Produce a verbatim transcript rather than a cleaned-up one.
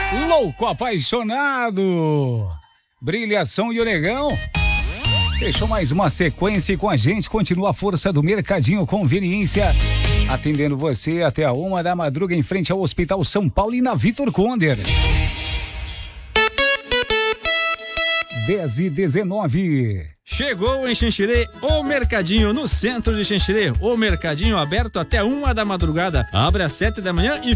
Louco Apaixonado, Brilhação e o Negão. Fechou mais uma sequência e com a gente continua a força do Mercadinho Conveniência, atendendo você até a uma da madruga em frente ao Hospital São Paulo e na Vitor Conder. dez e dezenove. Chegou em Xanxerê o Mercadinho, no centro de Xanxerê. O Mercadinho aberto até uma da madrugada. Abre às sete da manhã e